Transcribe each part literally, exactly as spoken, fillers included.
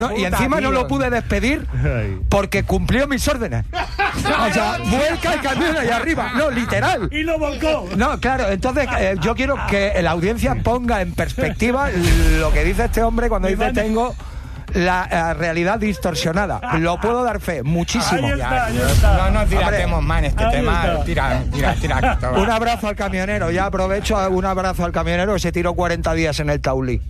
No, y encima no lo pude despedir porque cumplió mis órdenes. O sea, vuelca el camión allá arriba. No, literal. Y lo volcó. No, claro, entonces eh, yo quiero que la audiencia ponga en perspectiva lo que dice este hombre cuando dice tengo la, la realidad distorsionada. Lo puedo dar fe, muchísimo. Ahí está, ahí está. No nos dilatemos más en este Ahí tema. está. Tira, tira, tira. tira. Un abrazo al camionero, ya aprovecho un abrazo al camionero que se tiró cuarenta días en el Taulí.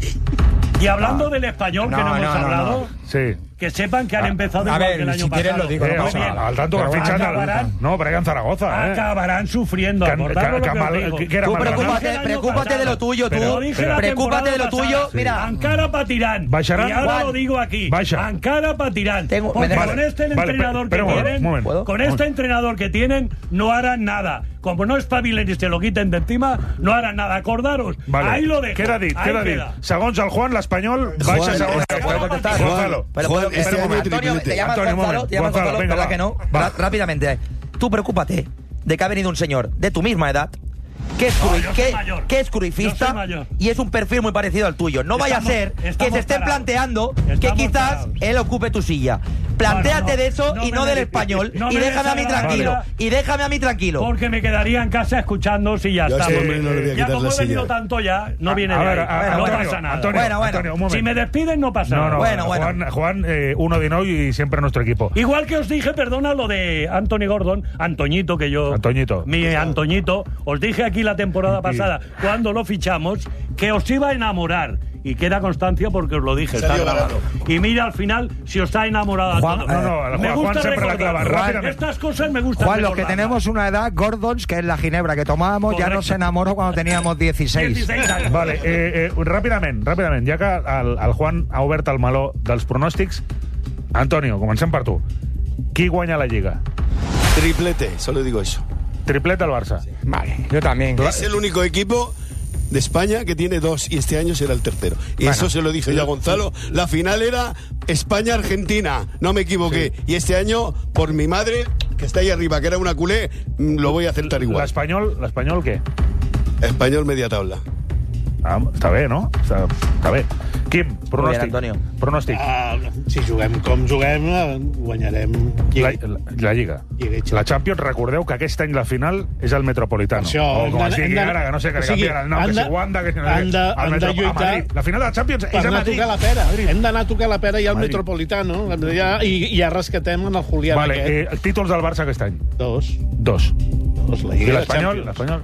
Y hablando del español que No, no hemos no, no, hablado, no. Sí. que sepan que han empezado a igual ver, que el año si pasado. quieres lo digo, Eh, no o pasa sea, nada. al tanto que Pero fichan acabarán- al... No, Brian Zaragoza, ¿eh? Acabarán sufriendo. Can- acordaros lo que Camal- os digo. que- que era Tú mal- preocúpate, el año preocúpate pasado. de lo tuyo, tú. Pero dije la Preocúpate de lo temporada tuyo. pasada. Mira, Ankara patirán. ¿Baixarán? Y ahora Juan. lo digo aquí. Baixa. Ankara patirán. Tengo- Porque me con dejas- este Vale, entrenador pero- que pero un tienen, momento, un momento. con este entrenador que tienen, no harán nada. Como no espabilen y se lo quiten de encima, no harán nada. Acordaros. Vale. Ahí lo dejo. Queda dit, Ahí queda dit. queda. Segons el Juan, l'Espanyol baixa Juan, segona. eh, ¿puedo contestar? Gonzalo. Pero Juan, puedo- este espera un año momento. Antonio, triplete. te llamas Antonio, un Gonzalo, momento. te llamas Gonzalo, Gonzalo, venga, ¿verdad va. que no? Va. Ra- Rápidamente. Tú preocúpate de que ha venido un señor de tu misma edad que es, crui- yo soy que, mayor. que es Yo cruifista soy mayor. y es un perfil muy parecido al tuyo. No vaya a Estamos- ser que estamos se estén parados. planteando que Estamos quizás parados. él ocupe tu silla. Plantéate No, no, de eso no y me no del merece- español. no y me déjame a mí desagrada. tranquilo. Vale. Y déjame a mí tranquilo. Porque me quedaría en casa escuchando si ya Yo a está. este porque hombre no le voy a ya quitar como la he venido silla. tanto ya, no viene A de ver, ahí. a- no Antonio, pasa nada. Antonio, Bueno, bueno. Antonio, un momento. Si me despiden no pasa No, nada. no, Bueno, bueno. Juan, Juan eh, uno de nou y siempre nuestro equipo. Igual que os dije, perdona, lo de Anthony Gordon, Antoñito, que yo... Antoñito. Mi Antoñito. Os dije aquí la temporada Y- pasada, cuando lo fichamos, que os iba a enamorar. Y queda constancia porque os lo dije, está Salió grabado. Y mira al final si os está enamorado a Juan, todos. No, no, el me Juan, gusta Juan siempre la recordar. clava rápidamente. Estas cosas me gustan Juan, los que recordarlas. tenemos una edad, Gordons, que es la ginebra que tomábamos, ya Correcto. nos enamoró cuando teníamos dieciséis. dieciséis años. Vale, eh, eh, ràpidament, ràpidament, ja que el, el Juan ha obert el meló dels pronòstics, Antonio, comencem per tu. Qui guanya la Lliga? Triplete, solo digo eso. Triplete al Barça. Vale, yo también. Es el único equipo de España que tiene dos y este año será el tercero. Y eso se lo dije yo a Gonzalo. La final era España-Argentina, no me equivoqué. Y este año, por mi madre, que está ahí arriba, que era una culé, mm, lo voy a aceptar igual. L'Espanyol, l'Espanyol què? Español media tabla. Ah, està bé, no? Està, està bé. Quim, pronòstic. Antonio. Pronòstic. Ah, si juguem com juguem, eh, guanyarem La, Lliga. la, la Lliga. Lliga i La Champions, recordeu que aquest any la final és el Metropolitano. Això, o com hem es de- digui hem de- ara, que no sé, que o li sigui, canvien el nom, han que de- si Wanda, que si no sé han què. de- Al han de Metro- a lluitar Madrid. La final de la Champions per és a anar a Madrid. tocar la pera. Madrid. Hem d'anar a tocar la pera i al Madrid. Metropolitano ja, i, i ja rescatem en el Julián Vale, aquest. eh, títols del Barça aquest any. Dos. Dos. Dos, la I Lliga i la l'Espanyol? Champions. L'Espanyol?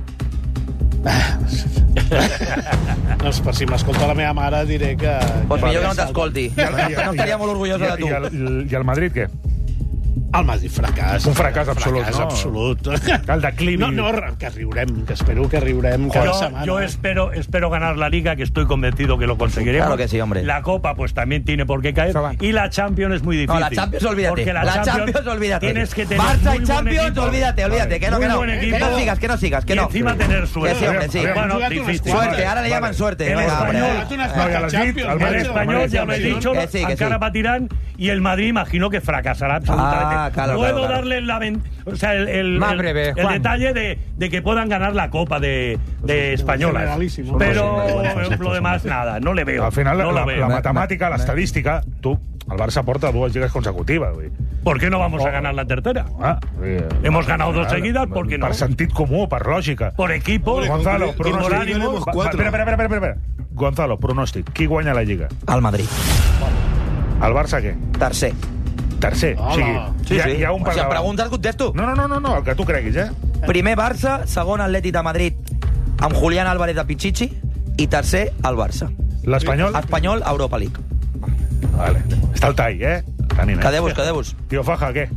No, per si m'escolta la meva mare diré que... Pues que millor que no t'escolti. I el- No, no estaria molt orgullosa de tu. I el, i el Madrid, què? El Madrid fracàs. Un fracàs absolut, fracàs no? absolut. El declivi. No, no, que riurem, que espero que riurem cada Yo, setmana. yo espero, espero ganar la Liga, que estoy convencido que lo conseguiremos. Claro que sí, hombre. La Copa, pues también tiene por qué caer. Eso va. Y la Champions es muy difícil. No, la Champions, olvídate. Porque la, La Champions, olvídate. Tienes que tener Barça muy y buen Champions, equipo. olvídate, olvídate. Que no, Muy que no. buen Que equipo. no sigas, que no sigas, que Y no. encima tener Que suerte. sí, hombre, sí. Bueno, Jugat unes difícil. quantes. Suerte, ahora le llaman suerte. El Venga, hombre. español, No, ya lo has dicho, al El Madrid, español, al ya lo he Madrid, dicho, que sí, que Ankara sí. patirán, y el Madrid imagino que fracasará absolutamente. Ah, claro, Puedo claro, claro. darle la ven- o sea, el, el, Más el- breve, el Juan. detalle de, de que puedan ganar la Copa de, de españolas. generalísimo. Pero Sí, lo demás, nada, no le veo. Al final, no la, lo veo. la matemàtica, l'estadística, tu, el Barça porta dues lligues consecutives. Vull dir. ¿Por qué no vamos a ganar la tercera? Ah, eh, Hemos ganado dos per- seguidas, ¿por qué no? Per sentit comú, per lògica. Por equipo, Hombre, Gonzalo, con- por pronòstic. ánimo. ganemos Va, cuatro. espera, espera, espera, espera. Gonzalo, pronòstic. Qui guanya la Lliga? Al Madrid. El Barça què? Tercer. Tercer. O sigui, Sí, hi ha, sí. hi ha un per Si em davant. preguntes, contesto. No, no, no, no, no, el que tu creguis, eh? Primer Barça, segon Atlètic de Madrid amb Julián Álvarez de Pichichi i tercer el Barça. L'Espanyol? Espanyol, Europa League. Vale. Està el tall, eh? Tenint, eh? Quedeu-vos, quedeu-vos. Tio Faja, què?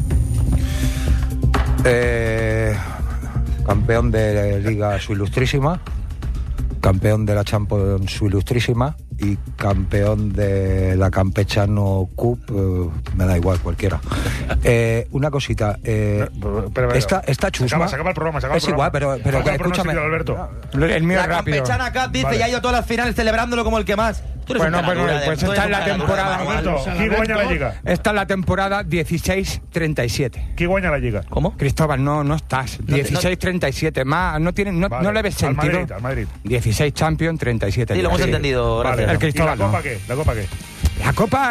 Eh, campeón de Liga su ilustrísima, campeón de la Champions su ilustrísima y campeón de la Campechano Cup, eh, me da igual cualquiera. Eh, una cosita, eh, Espera, espera. esta, esta chusma... S'acaba, s'acaba el programa, s'acaba el Es igual, programa. pero, pero Falta el escúchame... pronòstic d'Alberto. El mío La es rápido. Campechana Cup dice Vale. y ha ido a todas las finales celebrándolo como el que más. Tú eres Bueno, un caradura bueno, de- pues tú eres esta un es la caradura de temporada, manual. Alberto, qui guanya la Lliga? Esta es la temporada dieciséis treinta y siete. Qui guanya la Lliga? ¿Cómo? Cristóbal, no, no estás. te- dieciséis treinta y siete. Más, no, tiene, no, Vale. no le ves Al sentido. Madrid, al Madrid. dieciséis Champions, treinta y siete. Sí, lo hemos Ligas. entendido, Vale. gracias. El Cristóbal I la Copa no. què? La Copa què? La Copa